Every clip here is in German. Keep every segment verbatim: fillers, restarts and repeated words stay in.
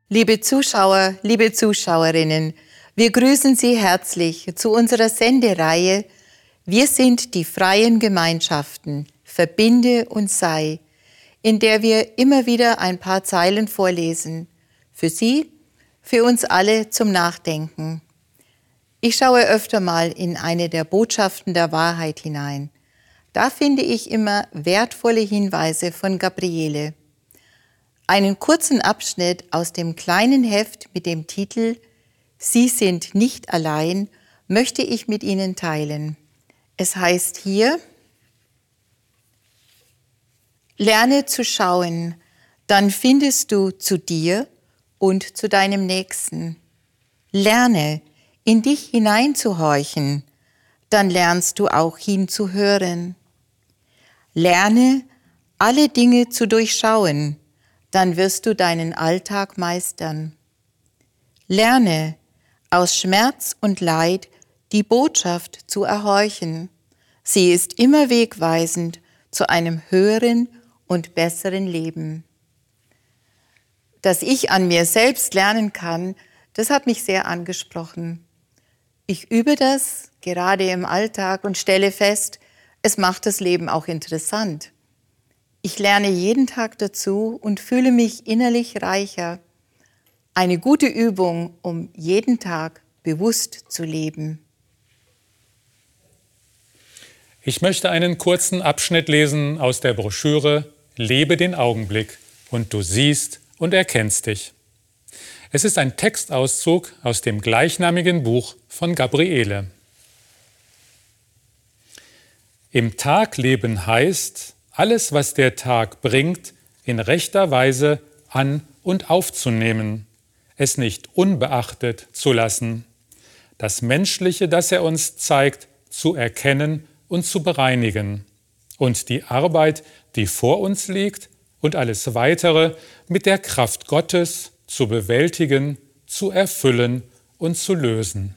Liebe Zuschauer, liebe Zuschauerinnen, wir grüßen Sie herzlich zu unserer Sendereihe Wir sind die freien Gemeinschaften, verbinde und sei, in der wir immer wieder ein paar Zeilen vorlesen. Für Sie, für uns alle zum Nachdenken. Ich schaue öfter mal in eine der Botschaften der Wahrheit hinein. Da finde ich immer wertvolle Hinweise von Gabriele. Einen kurzen Abschnitt aus dem kleinen Heft mit dem Titel Sie sind nicht allein möchte ich mit Ihnen teilen. Es heißt hier: Lerne zu schauen, dann findest du zu dir und zu deinem Nächsten. Lerne, in dich hineinzuhorchen, dann lernst du auch hinzuhören. Lerne, alle Dinge zu durchschauen, dann wirst du deinen Alltag meistern. Lerne, aus Schmerz und Leid die Botschaft zu erhorchen. Sie ist immer wegweisend zu einem höheren und besseren Leben. Dass ich an mir selbst lernen kann, das hat mich sehr angesprochen. Ich übe das gerade im Alltag und stelle fest, es macht das Leben auch interessant. Ich lerne jeden Tag dazu und fühle mich innerlich reicher. Eine gute Übung, um jeden Tag bewusst zu leben. Ich möchte einen kurzen Abschnitt lesen aus der Broschüre Lebe den Augenblick und du siehst und erkennst dich. Es ist ein Textauszug aus dem gleichnamigen Buch von Gabriele. Im Tagleben heißt, alles, was der Tag bringt, in rechter Weise an- und aufzunehmen, es nicht unbeachtet zu lassen, das Menschliche, das er uns zeigt, zu erkennen und zu bereinigen und die Arbeit, die vor uns liegt und alles Weitere mit der Kraft Gottes zu bewältigen, zu erfüllen und zu lösen.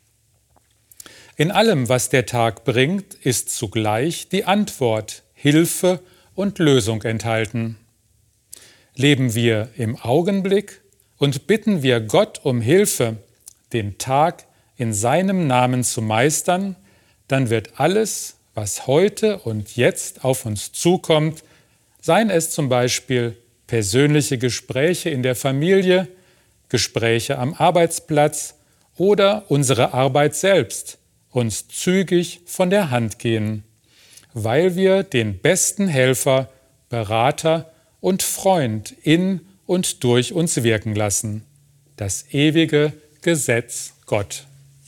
In allem, was der Tag bringt, ist zugleich die Antwort, Hilfe und Lösung enthalten. Leben wir im Augenblick und bitten wir Gott um Hilfe, den Tag in seinem Namen zu meistern, dann wird alles, was heute und jetzt auf uns zukommt, seien es zum Beispiel persönliche Gespräche in der Familie, Gespräche am Arbeitsplatz oder unsere Arbeit selbst, uns zügig von der Hand gehen, weil wir den besten Helfer, Berater und Freund in und durch uns wirken lassen, das ewige Gesetz Gott.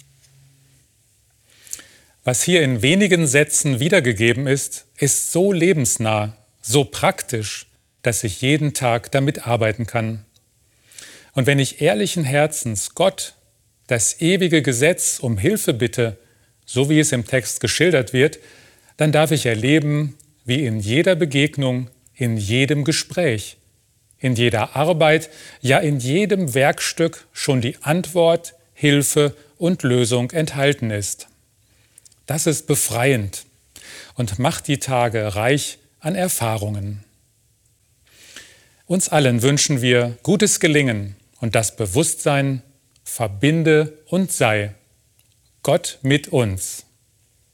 Was hier in wenigen Sätzen wiedergegeben ist, ist so lebensnah, so praktisch, dass ich jeden Tag damit arbeiten kann. Und wenn ich ehrlichen Herzens Gott, das ewige Gesetz, um Hilfe bitte, so wie es im Text geschildert wird, dann darf ich erleben, wie in jeder Begegnung, in jedem Gespräch, in jeder Arbeit, ja in jedem Werkstück schon die Antwort, Hilfe und Lösung enthalten ist. Das ist befreiend und macht die Tage reich an Erfahrungen. Uns allen wünschen wir gutes Gelingen und das Bewusstsein, verbinde und sei. Gott mit uns.